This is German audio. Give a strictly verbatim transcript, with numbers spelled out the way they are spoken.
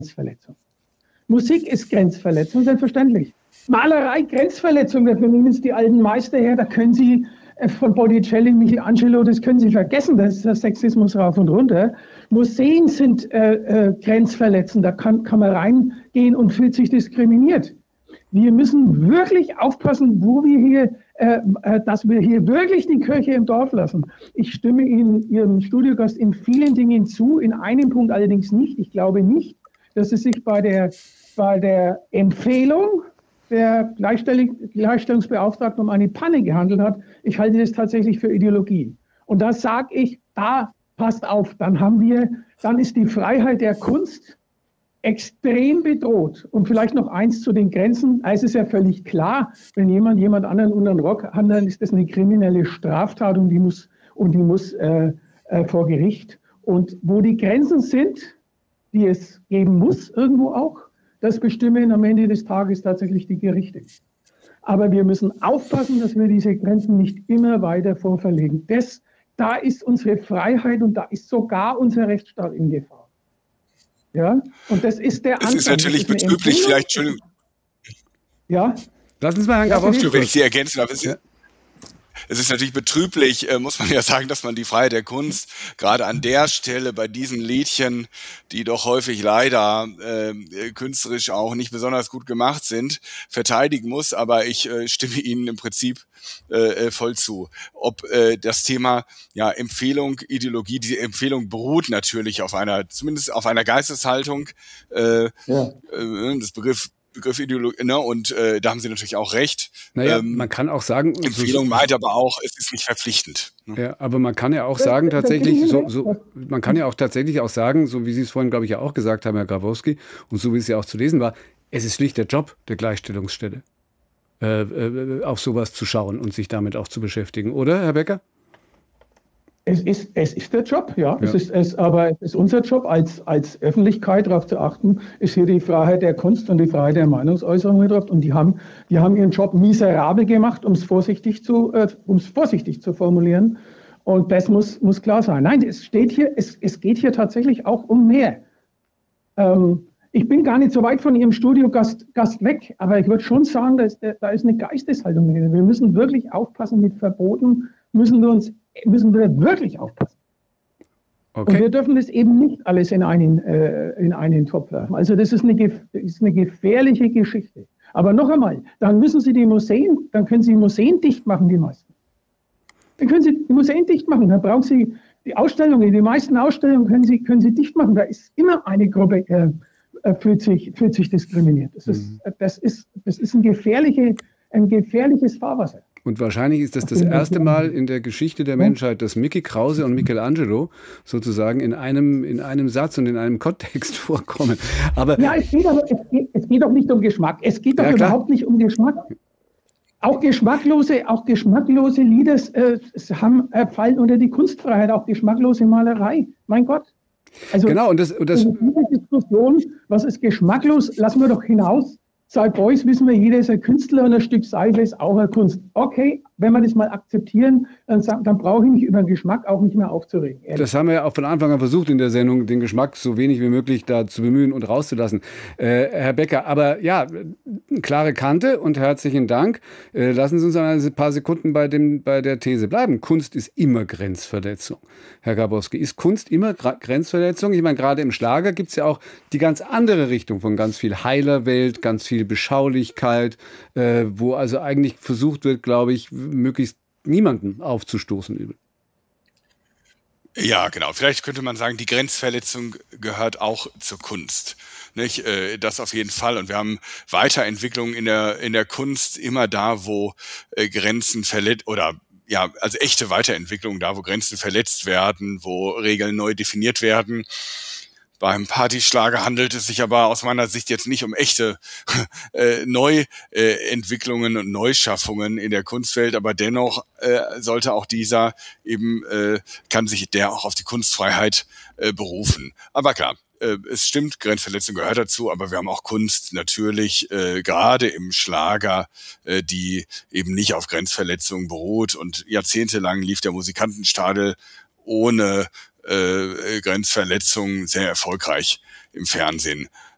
Grenzverletzung. Musik ist Grenzverletzung, selbstverständlich. Malerei, Grenzverletzung, da nehmen uns die alten Meister her, da können Sie von Botticelli, Michelangelo, das können Sie vergessen, das ist der Sexismus rauf und runter. Museen sind äh, äh, grenzverletzend, da kann, kann man reingehen und fühlt sich diskriminiert. Wir müssen wirklich aufpassen, wo wir hier, äh, dass wir hier wirklich die Kirche im Dorf lassen. Ich stimme Ihnen, Ihrem Studiogast, in vielen Dingen zu, in einem Punkt allerdings nicht. Ich glaube nicht, dass es sich bei der, bei der Empfehlung der Gleichstellungsbeauftragten um eine Panne gehandelt hat. Ich halte das tatsächlich für Ideologie. Und da sage ich, da passt auf, dann haben wir, dann ist die Freiheit der Kunst extrem bedroht. Und vielleicht noch eins zu den Grenzen. Es ist ja völlig klar, wenn jemand jemand anderen unter den Rock hat, dann ist das eine kriminelle Straftat und die muss, und die muss äh, äh, vor Gericht. Und wo die Grenzen sind, die es geben muss, irgendwo auch, das bestimmen am Ende des Tages tatsächlich die Gerichte. Aber wir müssen aufpassen, dass wir diese Grenzen nicht immer weiter vorverlegen. Das, da ist unsere Freiheit und da ist sogar unser Rechtsstaat in Gefahr. Ja, und das ist der Anfang. Es ist natürlich betrüblich, vielleicht, Entschuldigung. Ja. Lass uns mal Herrn Grabowski, wenn ich Sie ergänzen darf. Es, ja. es ist natürlich betrüblich, äh, muss man ja sagen, dass man die Freiheit der Kunst gerade an der Stelle bei diesen Liedchen, die doch häufig leider äh, künstlerisch auch nicht besonders gut gemacht sind, verteidigen muss. Aber ich äh, stimme Ihnen im Prinzip äh, voll zu. Ob äh, das Thema ja Empfehlung, Ideologie, die Empfehlung beruht natürlich auf einer, zumindest auf einer Geisteshaltung, äh, ja. äh, das Begriff Begriff Ideologie, ne? Und äh, da haben Sie natürlich auch recht. Naja, ähm, man kann auch sagen, Empfehlung so, meint aber auch, es ist nicht verpflichtend. Ne? Ja, aber man kann ja auch sagen, tatsächlich, so, so, man kann ja auch tatsächlich auch sagen, so wie Sie es vorhin, glaube ich, ja auch gesagt haben, Herr Grabowski, und so wie es ja auch zu lesen war, es ist schlicht der Job der Gleichstellungsstelle, äh, äh, auf sowas zu schauen und sich damit auch zu beschäftigen, oder, Herr Becker? Es ist, es ist der Job, ja. ja. Es ist, es, aber es ist unser Job, als, als Öffentlichkeit darauf zu achten, ist hier die Freiheit der Kunst und die Freiheit der Meinungsäußerung betrifft. Und die haben, die haben ihren Job miserabel gemacht, um es vorsichtig zu, äh, um es vorsichtig zu formulieren. Und das muss, muss klar sein. Nein, es steht hier, es, es geht hier tatsächlich auch um mehr. Ähm, ich bin gar nicht so weit von Ihrem Studiogast Gast weg, aber ich würde schon sagen, dass, da ist eine Geisteshaltung drin. Wir müssen wirklich aufpassen mit Verboten, müssen wir uns müssen wir wirklich aufpassen. Okay. Und wir dürfen das eben nicht alles in einen, äh, in einen Topf werfen. Also das ist eine, ist eine gefährliche Geschichte. Aber noch einmal, dann müssen Sie die Museen, dann können Sie Museen dicht machen, die meisten. Dann können Sie die Museen dicht machen, dann brauchen Sie die Ausstellungen, die meisten Ausstellungen können Sie, können Sie dicht machen. Da ist immer eine Gruppe, äh, fühlt, sich, fühlt sich diskriminiert. Das ist, mhm. das ist, das ist ein, gefährliche, ein gefährliches Fahrwasser. Und wahrscheinlich ist das das erste Mal in der Geschichte der Menschheit, dass Mickey Krause und Michelangelo sozusagen in einem, in einem Satz und in einem Kontext vorkommen. Aber ja, es geht, aber, es geht, es geht doch nicht um Geschmack. Es geht doch ja, überhaupt nicht um Geschmack. Auch geschmacklose, auch geschmacklose Lieder äh, haben, äh, fallen unter die Kunstfreiheit, auch geschmacklose Malerei. Mein Gott. Also, genau, und das, und das diese Diskussion, was ist geschmacklos, lassen wir doch hinaus. Seit Beuys wissen wir, jeder ist ein Künstler und ein Stück Seife ist auch eine Kunst. Okay, wenn wir das mal akzeptieren, dann, dann brauche ich mich über den Geschmack auch nicht mehr aufzuregen. Ehrlich. Das haben wir ja auch von Anfang an versucht in der Sendung, den Geschmack so wenig wie möglich da zu bemühen und rauszulassen. Äh, Herr Becker, aber ja, klare Kante und herzlichen Dank. Äh, lassen Sie uns ein paar Sekunden bei, dem, bei der These bleiben. Kunst ist immer Grenzverletzung. Herr Grabowski, ist Kunst immer Gra- Grenzverletzung? Ich meine, gerade im Schlager gibt es ja auch die ganz andere Richtung von ganz viel Heilerwelt, ganz viel Beschaulichkeit, äh, wo also eigentlich versucht wird, glaube ich, möglichst niemanden aufzustoßen übel. Ja, genau. Vielleicht könnte man sagen, die Grenzverletzung gehört auch zur Kunst. Nicht? Äh, das auf jeden Fall. Und wir haben Weiterentwicklungen in der, in der Kunst immer da, wo äh, Grenzen verletzt oder ja, also echte Weiterentwicklungen da, wo Grenzen verletzt werden, wo Regeln neu definiert werden. Beim Partyschlager handelt es sich aber aus meiner Sicht jetzt nicht um echte äh, Neuentwicklungen und Neuschaffungen in der Kunstwelt, aber dennoch äh, sollte auch dieser eben, äh, kann sich der auch auf die Kunstfreiheit äh, berufen. Aber klar, äh, es stimmt, Grenzverletzung gehört dazu, aber wir haben auch Kunst natürlich, äh, gerade im Schlager, äh, die eben nicht auf Grenzverletzungen beruht, und jahrzehntelang lief der Musikantenstadel ohne Äh, Grenzverletzungen sehr erfolgreich im Fernsehen.